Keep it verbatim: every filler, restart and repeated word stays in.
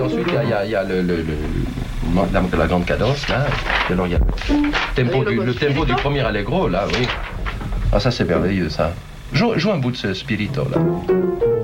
ensuite il y a, il y a, il y a le, le, le, la, la grande cadence là. Et alors il y a le tempo, du, le tempo du premier allegro là, oui. Ah ça c'est merveilleux ça. Joue, joue un bout de ce spirito là.